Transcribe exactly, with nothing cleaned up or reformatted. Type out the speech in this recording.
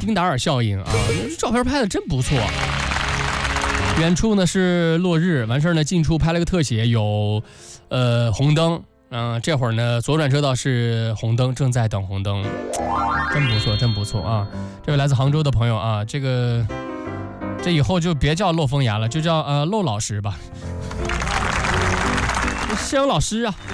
丁达尔效应啊，照片拍的真不错。远处呢是落日，完事儿呢近处拍了个特写，有呃红灯，嗯、呃，这会儿呢左转车道是红灯，正在等红灯，真不错，真不错啊！这位来自杭州的朋友啊，这个这以后就别叫漏风牙了，就叫呃漏老师吧，摄影老师啊。